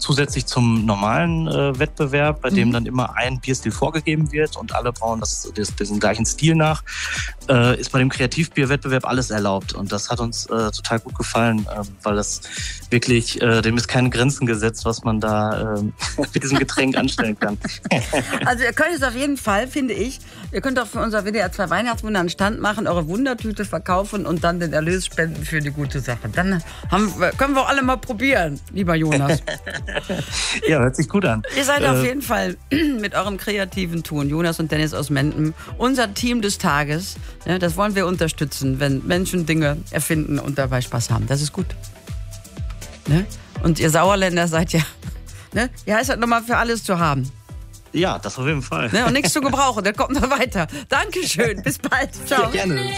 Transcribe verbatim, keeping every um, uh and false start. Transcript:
zusätzlich zum normalen äh, Wettbewerb, bei Mhm. dem dann immer ein Bierstil vorgegeben wird und alle bauen das, das, diesen gleichen Stil nach, äh, ist bei dem Kreativbierwettbewerb alles erlaubt. Und das hat uns äh, total gut gefallen, äh, weil das wirklich, äh, dem ist keine Grenzen gesetzt, was man da äh, mit diesem Getränk anstellen kann. Also ihr könnt es auf jeden Fall, finde ich, ihr könnt auch für unser W D R zwei Weihnachtswunder einen Stand machen, eure Wundertüte verkaufen und dann den Erlös spenden für die gute Sache. Dann haben, können wir alle mal probieren, lieber Jonas. Ja, hört sich gut an. Ihr seid äh, auf jeden Fall mit eurem kreativen Tun, Jonas und Dennis aus Menden, unser Team des Tages. Ja, das wollen wir unterstützen, wenn Menschen Dinge erfinden und dabei Spaß haben. Das ist gut. Ne? Und ihr Sauerländer seid ja, ne? Wie heißt das nochmal, für alles zu haben? Ja, das auf jeden Fall. Ne? Und nichts zu gebrauchen, der kommt noch weiter. Dankeschön, bis bald. Ciao. Ja, gerne.